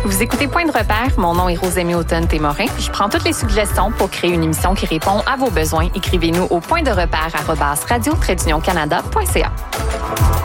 Vous écoutez Point de repère, mon nom est Rosemée Automne-Témorin. Je prends toutes les suggestions pour créer une émission qui répond à vos besoins. Écrivez-nous au pointderepère@radio-canada.ca.